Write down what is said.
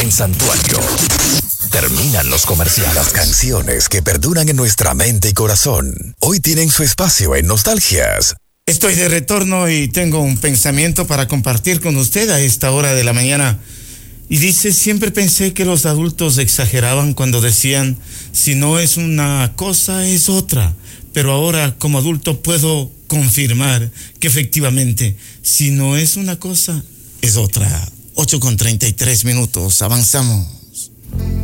en Santuario. Terminan los comerciales. Las canciones que perduran en nuestra mente y corazón hoy tienen su espacio en Nostalgias. Estoy de retorno y tengo un pensamiento para compartir con usted a esta hora de la mañana. Y dice, siempre pensé que los adultos exageraban cuando decían, si no es una cosa, es otra. Pero ahora, como adulto, puedo confirmar que efectivamente, si no es una cosa, es otra. 8:33, avanzamos.